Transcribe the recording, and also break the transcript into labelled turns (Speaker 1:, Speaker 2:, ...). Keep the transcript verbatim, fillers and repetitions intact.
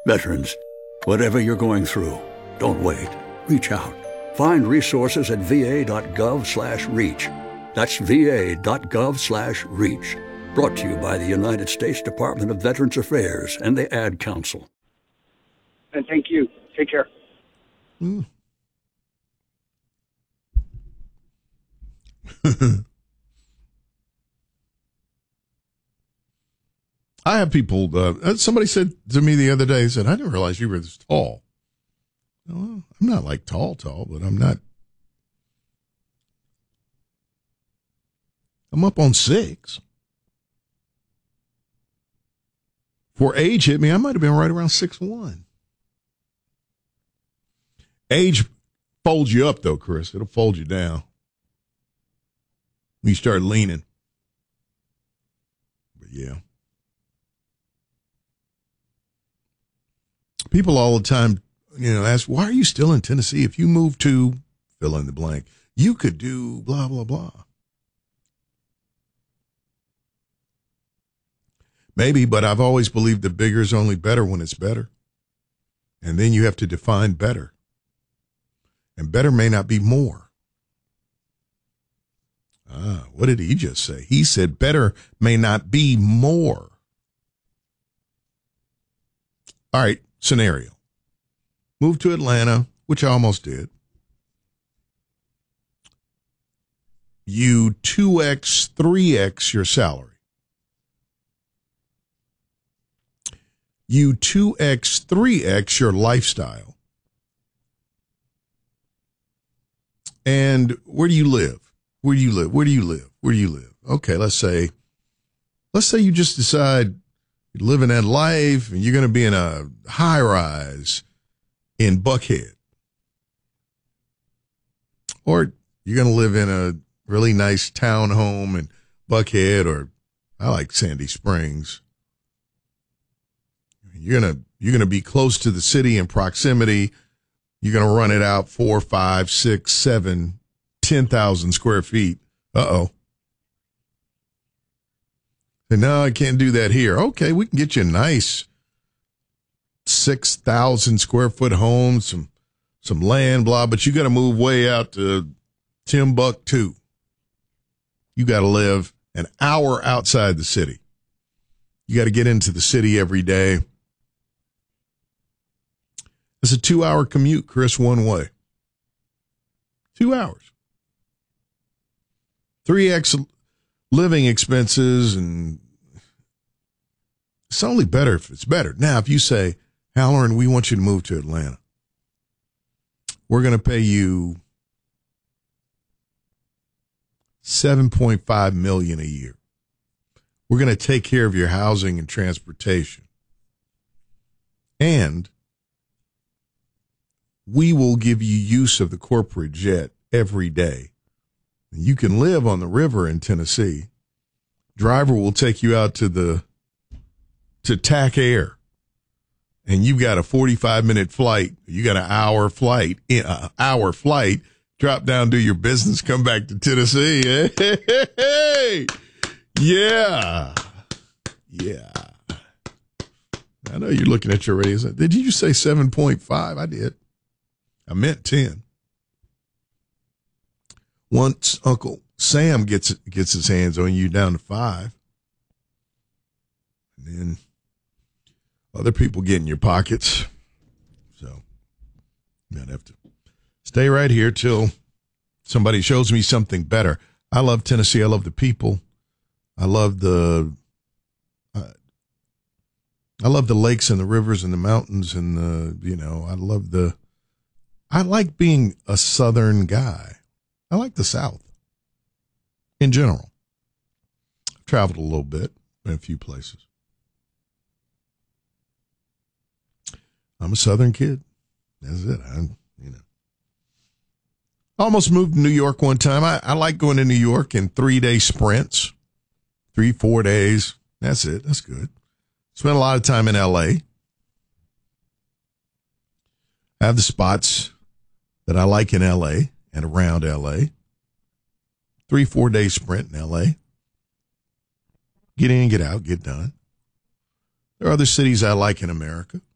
Speaker 1: Veterans, whatever you're going through, don't wait. Reach out. Find resources at va.gov slash reach. That's va.gov slash reach. Brought to you by the United States Department of Veterans Affairs and the Ad Council.
Speaker 2: And thank you. Take care.
Speaker 3: Mm. I have people, uh, somebody said to me the other day, said, I didn't realize you were this tall. Well, I'm not like tall, tall, but I'm not. I'm up on six. For age hit me, I might have been right around six one. Age folds you up, though, Chris. It'll fold you down when you start leaning. But, yeah. People all the time, you know, ask, why are you still in Tennessee? If you move to fill in the blank, you could do blah, blah, blah. Maybe, but I've always believed that bigger is only better when it's better. And then you have to define better. And better may not be more. Ah, what did he just say? He said better may not be more. All right, scenario. Move to Atlanta, which I almost did. You two X, three X your salary. You two X, three X your lifestyle. And where do you live? Where do you live? Where do you live? Where do you live? Okay, let's say, let's say you just decide you're living that life and you're going to be in a high rise in Buckhead. Or you're going to live in a really nice townhome in Buckhead, or I like Sandy Springs. You're going to, you're going to be close to the city in proximity. You're going to run it out four, five, six, seven, ten thousand square feet. Uh-oh. And no, I can't do that here. Okay, we can get you a nice six thousand square foot home, some some land, blah, but you got to move way out to Timbuktu. You got to live an hour outside the city. You got to get into the city every day. It's a two-hour commute, Chris, one way. Two hours. three X living expenses, and it's only better if it's better. Now, if you say, Halloran, we want you to move to Atlanta. We're going to pay you seven point five million dollars a year. We're going to take care of your housing and transportation. And we will give you use of the corporate jet every day. You can live on the river in Tennessee. Driver will take you out to the to T A C Air, and you've got a forty-five minute flight. You got an hour flight, uh, hour flight. Drop down, do your business, come back to Tennessee. Hey, hey, hey, hey. Yeah, yeah. I know you're looking at your raise. Did you say seven point five? I did. I meant ten. Once Uncle Sam gets gets his hands on you, down to five. And then other people get in your pockets. So you might have to stay right here till somebody shows me something better. I love Tennessee. I love the people. I love the uh, I love the lakes and the rivers and the mountains and the, you know, I love the I like being a Southern guy. I like the South in general. I've traveled a little bit in a few places. I'm a Southern kid. That's it. I'm, you know. I almost moved to New York one time. I, I like going to New York in three-day sprints, three, four days. That's it. That's good. Spent a lot of time in L A. I have the spots that I like in L A and around L A. Three, four day sprint in L A. Get in, get out, get done. There are other cities I like in America.